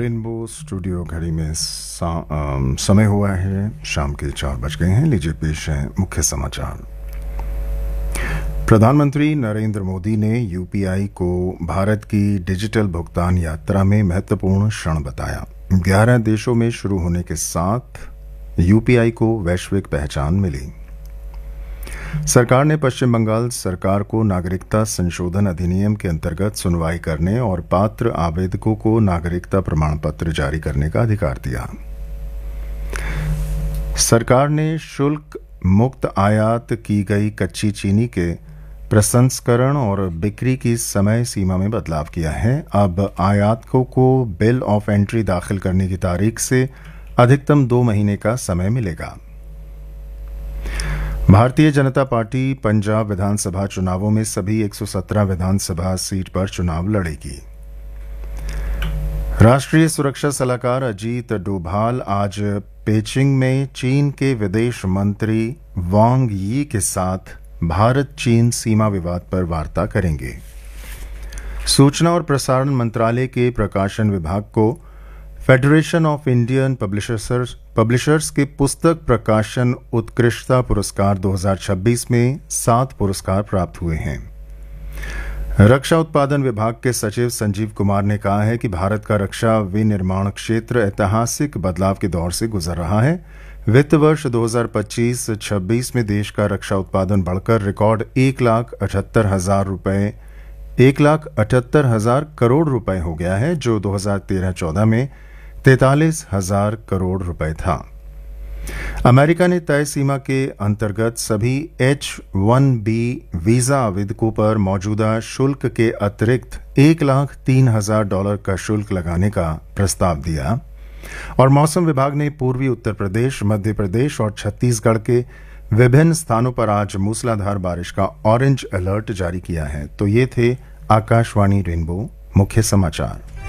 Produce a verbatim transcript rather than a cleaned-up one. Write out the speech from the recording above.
Rainbow studio घड़ी में सा, अम, समय हुआ है शाम के चार बज गए हैं। लीजिए पेश है मुख्य समाचार। प्रधानमंत्री नरेंद्र मोदी ने यूपीआई को भारत की डिजिटल भुगतान यात्रा में महत्वपूर्ण क्षण बताया। ग्यारह देशों में शुरू होने के साथ यूपीआई को वैश्विक पहचान मिली। सरकार ने पश्चिम बंगाल सरकार को नागरिकता संशोधन अधिनियम के अंतर्गत सुनवाई करने और पात्र आवेदकों को नागरिकता प्रमाण पत्र जारी करने का अधिकार दिया। सरकार ने शुल्क मुक्त आयात की गई कच्ची चीनी के प्रसंस्करण और बिक्री की समय सीमा में बदलाव किया है। अब आयातकों को बिल ऑफ एंट्री दाखिल करने की तारीख से अधिकतम दो महीने का समय मिलेगा। भारतीय जनता पार्टी पंजाब विधानसभा चुनावों में सभी एक सौ सत्रह विधानसभा सीट पर चुनाव लड़ेगी। राष्ट्रीय सुरक्षा सलाहकार अजीत डोभाल आज पेचिंग में चीन के विदेश मंत्री वांग यी के साथ भारत चीन सीमा विवाद पर वार्ता करेंगे। सूचना और प्रसारण मंत्रालय के प्रकाशन विभाग को federation of Indian publishers publishers के पुस्तक प्रकाशन उत्कृष्टता पुरस्कार दो हज़ार छब्बीस में सात पुरस्कार प्राप्त हुए हैं। रक्षा उत्पादन विभाग के सचिव संजीव कुमार ने कहा है कि भारत का रक्षा विनिर्माण क्षेत्र ऐतिहासिक बदलाव के दौर से गुजर रहा है। वित्त वर्ष दो हज़ार पच्चीस छब्बीस में देश का रक्षा उत्पादन बढ़कर रिकॉर्ड एक लाख अठहत्तर हजार रुपये एक लाख अठहत्तर हजार करोड़ रुपए हो गया है, जो दो हज़ार तेरह चौदह में तैतालीस हजार करोड़ रुपए था। अमेरिका ने तय सीमा के अंतर्गत सभी एच वन बी वीजा आवेदकों पर मौजूदा शुल्क के अतिरिक्त एक लाख तीन हजार डॉलर का शुल्क लगाने का प्रस्ताव दिया। और मौसम विभाग ने पूर्वी उत्तर प्रदेश, मध्य प्रदेश और छत्तीसगढ़ के विभिन्न स्थानों पर आज मूसलाधार बारिश का ऑरेंज अलर्ट जारी किया है। तो ये थे आकाशवाणी रेनबो मुख्य समाचार।